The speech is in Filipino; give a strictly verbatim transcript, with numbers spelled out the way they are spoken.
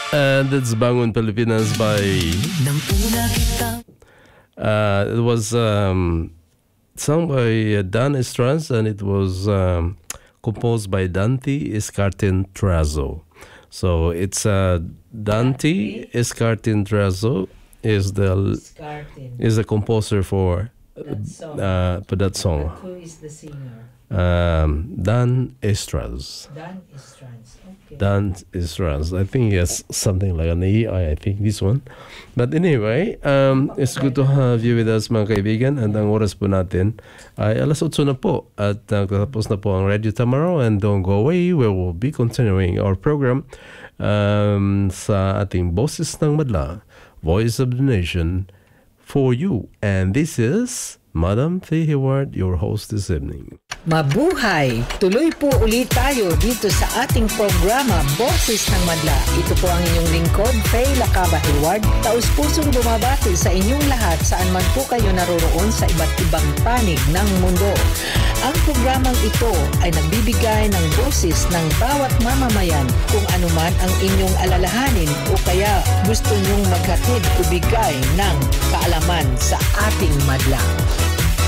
And it's Bangon Pilipinas by... Uh, it was um, sung by uh, Dan Estrans, and it was um, composed by Dante Escartin-Trazo. So it's uh, Dante Escartin-Trazo is the is the composer for that song. Uh, for that song. But who is the singer? Um, Dan Estras. Dan Estrans. Okay. Dan Estrans. I think it's something like an A I, I think, this one. But anyway, um, it's good to have you with us, mga kaibigan. And ang oras po natin ay alas otso na po. At nagtatapos na po ang Radio Tamaraw. And don't go away. We will be continuing our program um, sa ating Boses ng Madla, Voice of the Nation, for you. And this is Madam Faye Hayward, your host this evening. Mabuhay! Tuloy po ulit tayo dito sa ating programa Boses ng Madla. Ito po ang inyong lingkod, Faye Lacaba Hayward. Taus-pusong bumabati sa inyong lahat saan man po kayo naroroon sa iba't ibang panig ng mundo. Ang programang ito ay nagbibigay ng boses ng bawat mamamayan kung anuman ang inyong alalahanin o kaya gusto nyong maghatid o bigay ng kaalaman sa ating madla.